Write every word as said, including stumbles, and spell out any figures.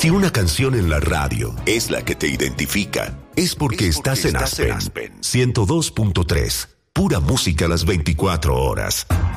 Si una canción en la radio es la que te identifica, es porque, es porque estás, en, estás Aspen. en Aspen ciento dos punto tres. Pura música a las veinticuatro horas.